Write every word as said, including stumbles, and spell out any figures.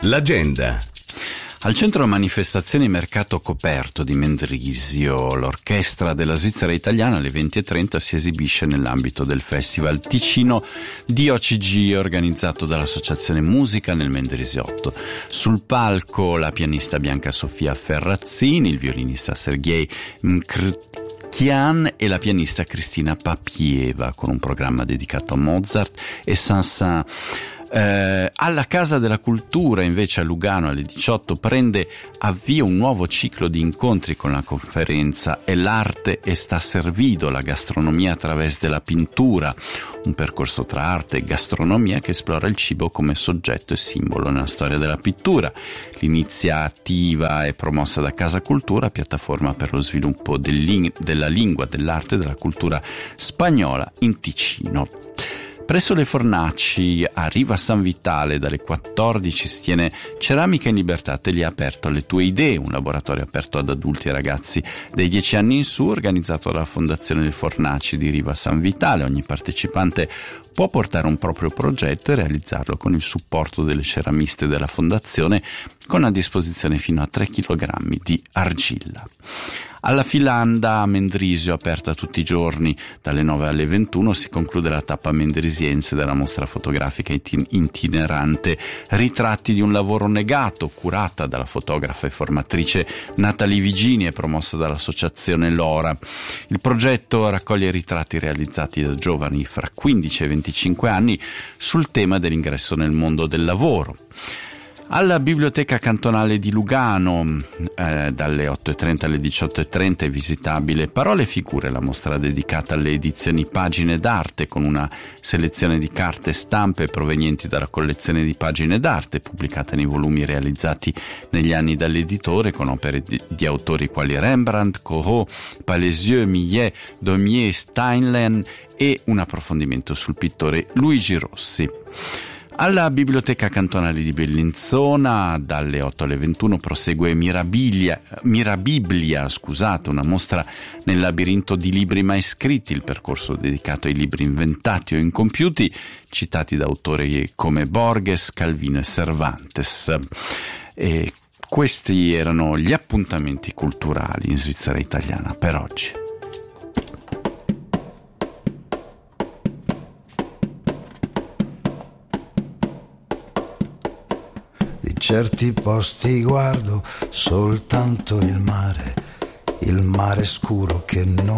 L'agenda. Al centro manifestazioni Mercato Coperto di Mendrisio, l'orchestra della Svizzera Italiana alle venti e trenta si esibisce nell'ambito del Festival Ticino D O C G organizzato dall'Associazione Musica nel Mendrisiotto. Sul palco la pianista Bianca Sofia Ferrazzini, il violinista Sergei Mkrtchian e la pianista Cristina Papieva, con un programma dedicato a Mozart e Saint-Saëns. Eh, alla Casa della Cultura invece a Lugano alle diciotto prende avvio un nuovo ciclo di incontri con la conferenza "E l'arte está servido, la gastronomia a través della pintura", un percorso tra arte e gastronomia che esplora il cibo come soggetto e simbolo nella storia della pittura. L'iniziativa è promossa da Casa Cultura, piattaforma per lo sviluppo del, della lingua, dell'arte e della cultura spagnola in Ticino. Presso le Fornaci a Riva San Vitale dalle quattordici si tiene Ceramica in Libertà, atelier aperto alle tue idee, un laboratorio aperto ad adulti e ragazzi dai dieci anni in su, organizzato dalla Fondazione Le Fornaci di Riva San Vitale. Ogni partecipante può portare un proprio progetto e realizzarlo con il supporto delle ceramiste della Fondazione, con a disposizione fino a tre chilogrammi di argilla. Alla Filanda a Mendrisio, aperta tutti i giorni dalle nove alle ventuno, si conclude la tappa mendrisiense della mostra fotografica itinerante Ritratti di un lavoro negato, curata dalla fotografa e formatrice Natalie Vigini e promossa dall'associazione Lora. Il progetto raccoglie ritratti realizzati da giovani fra quindici e venticinque anni sul tema dell'ingresso nel mondo del lavoro. Alla Biblioteca Cantonale di Lugano, eh, dalle otto e trenta alle diciotto e trenta, è visitabile Parole e Figure, la mostra dedicata alle edizioni Pagine d'Arte, con una selezione di carte e stampe provenienti dalla collezione di Pagine d'Arte, pubblicata nei volumi realizzati negli anni dall'editore, con opere di, di autori quali Rembrandt, Corot, Palaiseau, Millet, Daumier, Steinlen e un approfondimento sul pittore Luigi Rossi. Alla Biblioteca Cantonale di Bellinzona dalle otto alle ventuno prosegue Mirabilia, Mirabiblia, scusate, una mostra nel labirinto di libri mai scritti, il percorso dedicato ai libri inventati o incompiuti, citati da autori come Borges, Calvino e Cervantes. E questi erano gli appuntamenti culturali in Svizzera Italiana per oggi. Certi posti guardo soltanto il mare, il mare scuro che non